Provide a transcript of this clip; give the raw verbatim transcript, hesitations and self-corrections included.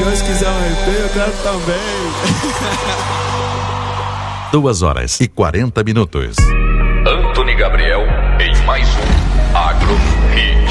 Deus quiser um arrepio, eu quero também. Duas horas e quarenta minutos. Antony Gabriel em mais um Agro Hit.